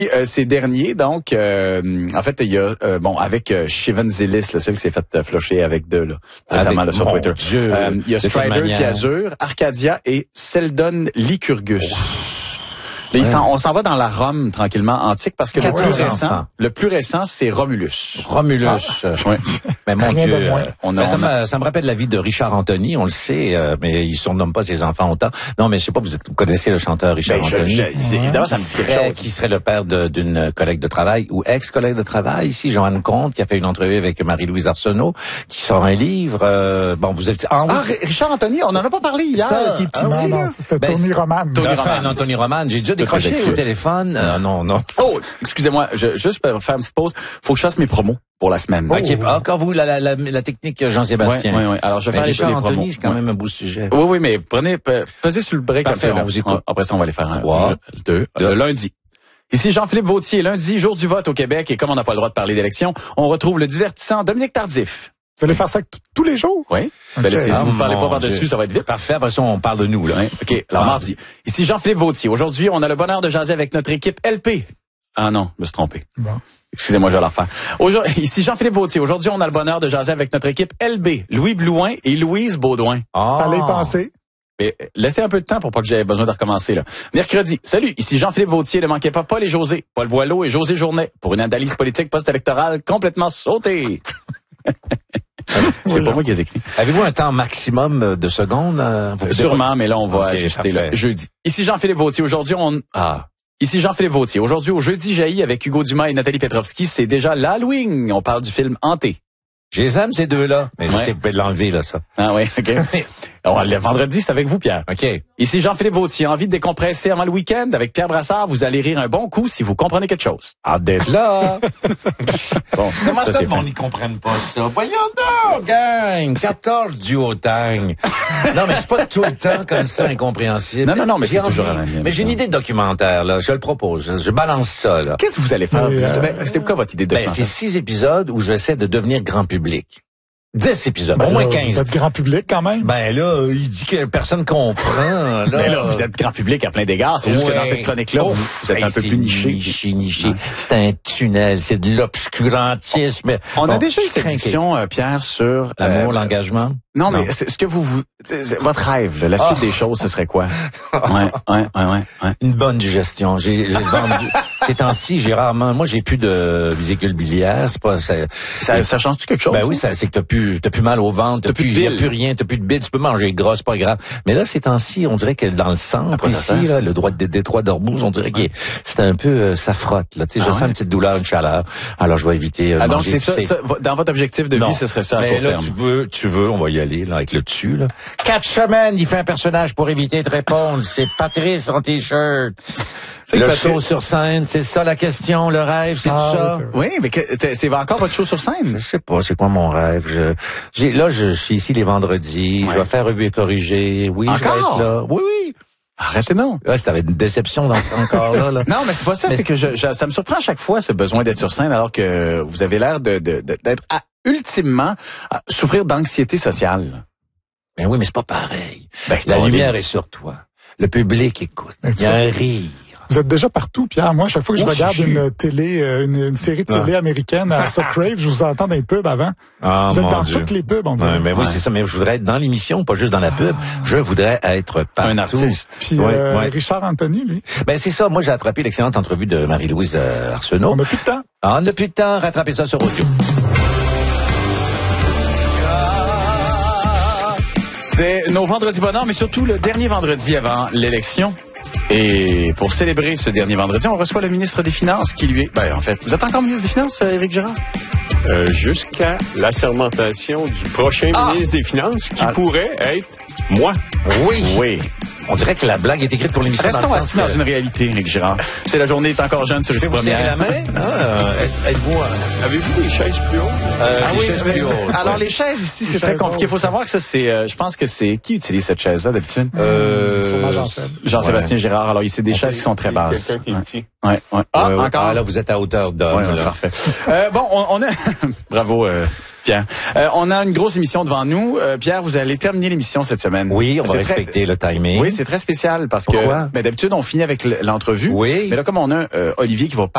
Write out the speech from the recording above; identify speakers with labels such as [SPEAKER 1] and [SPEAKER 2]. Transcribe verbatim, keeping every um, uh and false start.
[SPEAKER 1] Euh, ces derniers, donc, euh, en fait, il y a, euh, bon, avec euh, Shivan Zilis, là, celle qui s'est fait euh, flusher avec deux, là, récemment, là, sur
[SPEAKER 2] mon
[SPEAKER 1] Twitter.
[SPEAKER 2] Dieu,
[SPEAKER 1] Euh, il y a Strider,
[SPEAKER 2] manière...
[SPEAKER 1] Piazur, Arcadia et Seldon Lycurgus. Là,
[SPEAKER 2] Ouais.
[SPEAKER 1] on s'en va dans la Rome tranquillement antique parce que le plus
[SPEAKER 2] quatorze
[SPEAKER 1] récent,
[SPEAKER 2] enfants.
[SPEAKER 1] le plus récent, c'est Romulus.
[SPEAKER 2] Romulus.
[SPEAKER 1] Ah. Ouais.
[SPEAKER 2] Mais mon
[SPEAKER 3] Rien
[SPEAKER 2] Dieu,
[SPEAKER 3] de moins.
[SPEAKER 2] euh,
[SPEAKER 1] On a-
[SPEAKER 2] mais ça,
[SPEAKER 1] on a-
[SPEAKER 2] me, ça me rappelle la vie de Richard Anthony, on le sait, euh, mais il surnomme pas ses enfants autant. Non, mais je sais pas, vous, êtes, vous connaissez le chanteur Richard
[SPEAKER 1] Ben, je-
[SPEAKER 2] Anthony?
[SPEAKER 1] je- c'est- évidemment, ça me
[SPEAKER 2] qui
[SPEAKER 1] dit quelque
[SPEAKER 2] serait,
[SPEAKER 1] chose.
[SPEAKER 2] qui serait le père de- d'une collègue de travail ou ex-collègue de travail ici, Joanne Comte, qui a fait une entrevue avec Marie-Louise Arsenault, qui sort un livre. Euh, bon, vous êtes... Ah, oui.
[SPEAKER 1] Ah, Richard Anthony, on en a pas parlé hier,
[SPEAKER 2] Ça,
[SPEAKER 1] là, qui est petit,
[SPEAKER 2] ah,
[SPEAKER 1] petit,
[SPEAKER 3] Non,
[SPEAKER 1] là.
[SPEAKER 3] non, c'était
[SPEAKER 2] Ben,
[SPEAKER 3] Tony
[SPEAKER 2] c'est-
[SPEAKER 3] Roman.
[SPEAKER 1] Tony
[SPEAKER 2] Enfin,
[SPEAKER 1] Roman.
[SPEAKER 2] non, Tony Roman. J'ai déjà
[SPEAKER 1] Toutes les
[SPEAKER 2] décroché
[SPEAKER 1] excuses.
[SPEAKER 2] au téléphone. Euh, non, non.
[SPEAKER 1] Oh, excusez-moi, je, juste pour faire une petite pause, faut que je fasse mes promos pour la semaine.
[SPEAKER 2] OK, encore vous, la, la, la, la technique Jean-Sébastien.
[SPEAKER 1] Oui, oui, oui. Alors, je vais
[SPEAKER 2] Mais
[SPEAKER 1] faire les,
[SPEAKER 2] Richard
[SPEAKER 1] les promos.
[SPEAKER 2] Anthony, c'est quand
[SPEAKER 1] Ouais.
[SPEAKER 2] même un beau sujet.
[SPEAKER 1] Oui, oui, mais prenez, pe- pesez sur le break.
[SPEAKER 2] Parfait,
[SPEAKER 1] un peu,
[SPEAKER 2] on vous écoute.
[SPEAKER 1] Après ça, on va les faire un,
[SPEAKER 2] Trois,
[SPEAKER 1] deux,
[SPEAKER 2] deux.
[SPEAKER 1] le lundi. Ici Jean-Philippe Vautier, lundi, jour du vote au Québec, et comme on n'a pas le droit de parler d'élection, on retrouve le divertissant Dominique Tardif.
[SPEAKER 3] Vous allez faire ça t- tous les jours?
[SPEAKER 1] Oui.
[SPEAKER 3] Ok.
[SPEAKER 1] Ben là, c'est-
[SPEAKER 2] Ah,
[SPEAKER 1] si vous ne parlez
[SPEAKER 2] mon
[SPEAKER 1] pas par-dessus,
[SPEAKER 2] Dieu.
[SPEAKER 1] ça va être vite.
[SPEAKER 2] Parfait, après ça, on parle de nous, là.
[SPEAKER 1] Ouais. OK, alors
[SPEAKER 2] Ah.
[SPEAKER 1] mardi. Ici Jean-Philippe Vautier. Aujourd'hui, on a le bonheur de jaser avec notre équipe L P. Ah non, je me suis trompé.
[SPEAKER 3] Bon.
[SPEAKER 1] Excusez-moi, je vais la refaire. Aujourd'hui, ici Jean-Philippe Vautier. Aujourd'hui, on a le bonheur de jaser avec notre équipe L B, Louis Blouin et Louise Baudouin.
[SPEAKER 2] Ah.
[SPEAKER 3] Fallait y penser.
[SPEAKER 1] Mais laissez un peu de temps pour pas que j'aie besoin de recommencer, là. Mercredi. Salut, ici Jean-Philippe Vautier. Ne manquez pas Paul et José, Paul Boileau et José Journet pour une analyse politique post-électorale complètement sautée. C'est
[SPEAKER 3] Oui,
[SPEAKER 1] pas
[SPEAKER 3] là.
[SPEAKER 1] moi qui les ai écrit.
[SPEAKER 2] Avez-vous un temps maximum de secondes? euh, vous-
[SPEAKER 1] Sûrement, mais là, on va
[SPEAKER 2] Ok,
[SPEAKER 1] ajuster
[SPEAKER 2] parfait.
[SPEAKER 1] le jeudi. Ici Jean-Philippe Vautier. Aujourd'hui, on... Ah. Ici Jean-Philippe Vautier. Aujourd'hui, au jeudi jaillit avec Hugo Dumas et Nathalie Petrovski, c'est déjà l'Halloween. On parle du film Hanté.
[SPEAKER 2] Je les aime, ces deux-là. Mais je
[SPEAKER 1] Ouais.
[SPEAKER 2] sais que vous pouvez l'enlever, là, ça.
[SPEAKER 1] Ah oui, OK. Alors, le vendredi, c'est avec vous, Pierre.
[SPEAKER 2] OK.
[SPEAKER 1] Ici Jean-Philippe Vautier. Envie de décompresser avant le week-end avec Pierre Brassard. Vous allez rire un bon coup si vous comprenez quelque chose.
[SPEAKER 2] Hâte d'être là.
[SPEAKER 1] Bon,
[SPEAKER 2] Comment ça,
[SPEAKER 1] c'est
[SPEAKER 2] le monde
[SPEAKER 1] fin.
[SPEAKER 2] n'y comprenne pas ça? Voyons donc, gang! quatorze du Haut-Tagne. Non, mais c'est pas tout le temps comme ça, incompréhensible.
[SPEAKER 1] Non, non, non, mais
[SPEAKER 2] J'ai
[SPEAKER 1] c'est toujours
[SPEAKER 2] envie-
[SPEAKER 1] à la mienne,
[SPEAKER 2] Mais j'ai une
[SPEAKER 1] ça.
[SPEAKER 2] idée de documentaire, là. Je le propose. Je, je balance ça, là.
[SPEAKER 1] Qu'est-ce que vous allez faire?
[SPEAKER 3] Mais, euh,
[SPEAKER 1] Ben, c'est quoi votre idée de
[SPEAKER 2] Ben, c'est six épisodes où j'essaie de devenir grand public. Dix épisodes,
[SPEAKER 3] Ben
[SPEAKER 2] au moins
[SPEAKER 3] là,
[SPEAKER 2] quinze.
[SPEAKER 3] Vous êtes grand public quand même.
[SPEAKER 2] Ben là, il dit que personne comprend. Là,
[SPEAKER 1] Mais là, vous êtes grand public à plein d'égards. C'est juste que dans
[SPEAKER 2] Ouais.
[SPEAKER 1] cette chronique-là, vous,
[SPEAKER 2] Ouf,
[SPEAKER 1] vous êtes
[SPEAKER 2] hey,
[SPEAKER 1] un peu
[SPEAKER 2] c'est
[SPEAKER 1] plus niché.
[SPEAKER 2] Niché, niché.
[SPEAKER 1] Ouais.
[SPEAKER 2] C'est un tunnel, c'est de l'obscurantisme.
[SPEAKER 1] On
[SPEAKER 2] Bon,
[SPEAKER 1] a déjà eu
[SPEAKER 2] je
[SPEAKER 1] cette
[SPEAKER 2] crains
[SPEAKER 1] discussion, euh, Pierre, sur...
[SPEAKER 2] L'amour,
[SPEAKER 1] euh,
[SPEAKER 2] l'engagement.
[SPEAKER 1] Non, mais
[SPEAKER 2] Non.
[SPEAKER 1] c'est ce que vous... vous c'est votre rêve, là, la suite
[SPEAKER 2] Ah.
[SPEAKER 1] des choses, ce serait quoi? Ouais, ouais, ouais, ouais. ouais.
[SPEAKER 2] Une bonne digestion. J'ai, j'ai vendu. Ces temps-ci, j'ai rarement. Moi, j'ai plus de vésicule biliaire. C'est pas. Ça,
[SPEAKER 1] Ça, ça change-tu quelque chose?
[SPEAKER 2] ben oui, ça, c'est que t'as plus, t'as plus mal au ventre, t'as
[SPEAKER 1] T'as plus
[SPEAKER 2] plus,
[SPEAKER 1] de
[SPEAKER 2] y a
[SPEAKER 1] bile.
[SPEAKER 2] plus rien, t'as plus de bile. Tu peux manger gras, c'est pas grave. Mais là, ces temps-ci, on dirait que dans le centre
[SPEAKER 1] Après, ça
[SPEAKER 2] ici,
[SPEAKER 1] sert,
[SPEAKER 2] là, le droit de détroit d'Ormuz, on dirait que c'est un peu, euh, ça frotte. Là, tu sais,
[SPEAKER 1] Ah
[SPEAKER 2] je
[SPEAKER 1] ouais?
[SPEAKER 2] sens une petite douleur, une chaleur. Alors, je vais éviter. Euh,
[SPEAKER 1] Ah, donc,
[SPEAKER 2] manger
[SPEAKER 1] c'est ça,
[SPEAKER 2] épicé.
[SPEAKER 1] ça, vo- dans votre objectif de
[SPEAKER 2] Non.
[SPEAKER 1] vie, ce serait ça à
[SPEAKER 2] Mais
[SPEAKER 1] court
[SPEAKER 2] là,
[SPEAKER 1] terme.
[SPEAKER 2] tu veux, tu veux, on va y aller, là, avec le dessus, là. Quatre semaines, il fait un personnage pour éviter de répondre. C'est Patrice en t-shirt.
[SPEAKER 1] C'est
[SPEAKER 2] Le
[SPEAKER 1] que
[SPEAKER 2] show
[SPEAKER 1] Patrice-
[SPEAKER 2] sur scène, c'est ça la question, le rêve, c'est
[SPEAKER 3] Ah,
[SPEAKER 2] ça?
[SPEAKER 3] oui,
[SPEAKER 1] Oui, mais que- c'est c'est encore votre show sur scène?
[SPEAKER 2] Je sais pas, c'est quoi mon rêve? Je, j'ai, là, je, suis ici les vendredis,
[SPEAKER 1] Ouais.
[SPEAKER 2] je vais faire revue et corriger. Oui, je vais
[SPEAKER 1] Encore?
[SPEAKER 2] être là. Oui, oui.
[SPEAKER 1] Arrêtez non.
[SPEAKER 2] Là, c'était une déception dans ce encore là, là.
[SPEAKER 1] Non, mais c'est pas ça.
[SPEAKER 2] Mais
[SPEAKER 1] C'est que je, je- ça me surprend à chaque fois ce besoin d'être sur scène, alors que vous avez l'air de, de- de- d'être à- ultimement à souffrir d'anxiété sociale.
[SPEAKER 2] Mais oui, mais c'est pas pareil.
[SPEAKER 1] Ben,
[SPEAKER 2] La
[SPEAKER 1] Colin.
[SPEAKER 2] lumière est sur toi. Le public écoute.
[SPEAKER 3] Mais
[SPEAKER 2] Il y a un rire.
[SPEAKER 3] Vous êtes déjà partout, Pierre. Moi, chaque fois que je
[SPEAKER 2] Ouf,
[SPEAKER 3] regarde
[SPEAKER 2] je suis-
[SPEAKER 3] une télé, euh, une, une série de télé américaine à Crave, je vous entends dans les pubs avant.
[SPEAKER 2] Ah,
[SPEAKER 3] vous êtes
[SPEAKER 2] mon
[SPEAKER 3] dans
[SPEAKER 2] Dieu.
[SPEAKER 3] toutes les pubs, on dirait.
[SPEAKER 2] Ouais, mais oui,
[SPEAKER 1] Ouais.
[SPEAKER 2] c'est ça. Mais je voudrais être dans l'émission, pas juste dans la pub. Je voudrais être partout.
[SPEAKER 1] Un artiste.
[SPEAKER 3] Puis
[SPEAKER 2] Ouais,
[SPEAKER 3] euh,
[SPEAKER 2] ouais.
[SPEAKER 3] Richard Anthony, lui,
[SPEAKER 2] Ben c'est ça. Moi, j'ai attrapé l'excellente entrevue de Marie-Louise euh, Arsenault.
[SPEAKER 3] on n'a plus de temps.
[SPEAKER 2] Ah, on n'a plus de temps. Rattrapez ça sur audio.
[SPEAKER 1] C'est nos vendredis bonheur, mais surtout le dernier vendredi avant l'élection. Et pour célébrer ce dernier vendredi, on reçoit le ministre des Finances qui lui est... Ben, en fait, vous êtes encore ministre des Finances, euh, Éric Girard?
[SPEAKER 4] Euh, jusqu'à l'assermentation du prochain
[SPEAKER 1] Ah!
[SPEAKER 4] ministre des Finances, qui
[SPEAKER 1] Ah.
[SPEAKER 4] pourrait être moi.
[SPEAKER 2] Oui.
[SPEAKER 1] Oui.
[SPEAKER 2] On dirait que la blague est écrite pour l'émission.
[SPEAKER 1] Restons
[SPEAKER 2] dans le
[SPEAKER 1] assis
[SPEAKER 2] sens
[SPEAKER 1] dans
[SPEAKER 2] que-
[SPEAKER 1] une réalité, Éric Girard. C'est la journée est encore jeune sur
[SPEAKER 2] Je
[SPEAKER 1] les
[SPEAKER 2] peux vous serrer la
[SPEAKER 1] premières.
[SPEAKER 2] main? Ah, êtes- êtes-vous... euh,
[SPEAKER 4] Avez-vous des chaises plus hautes?
[SPEAKER 2] euh,
[SPEAKER 1] Ah
[SPEAKER 2] des
[SPEAKER 1] oui,
[SPEAKER 2] chaises
[SPEAKER 1] mais
[SPEAKER 2] plus
[SPEAKER 1] c'est-
[SPEAKER 2] hautes,
[SPEAKER 1] alors
[SPEAKER 2] ouais.
[SPEAKER 1] les chaises ici, c'est
[SPEAKER 3] Les
[SPEAKER 1] très
[SPEAKER 3] chaises
[SPEAKER 1] compliqué. Il faut
[SPEAKER 3] hautes.
[SPEAKER 1] savoir que ça, c'est, euh, je pense que c'est qui utilise cette chaise-là d'habitude.
[SPEAKER 2] Euh,
[SPEAKER 3] Sûrement Jean-Seb.
[SPEAKER 1] Jean-Sébastien Girard. Alors, il c'est des chaises qui sont très basses.
[SPEAKER 4] Quelqu'un qui est
[SPEAKER 1] Ouais.
[SPEAKER 4] petit.
[SPEAKER 1] Ouais, ouais. Ah,
[SPEAKER 2] ouais, ouais.
[SPEAKER 1] encore.
[SPEAKER 2] Ah, là, vous êtes à hauteur d'homme.
[SPEAKER 1] Ouais, ouais,
[SPEAKER 2] là.
[SPEAKER 1] parfait. Euh, bon, on, on a... Bravo, euh, Pierre. Euh, on a une grosse émission devant nous. Euh, Pierre, vous allez terminer l'émission cette semaine.
[SPEAKER 2] Oui, on va
[SPEAKER 1] C'est très-
[SPEAKER 2] respecter le timing.
[SPEAKER 1] Oui, c'est très spécial parce
[SPEAKER 2] Pourquoi?
[SPEAKER 1] que ben, d'habitude, on finit avec l- l'entrevue.
[SPEAKER 2] Oui.
[SPEAKER 1] Mais là, comme on a euh, Olivier qui va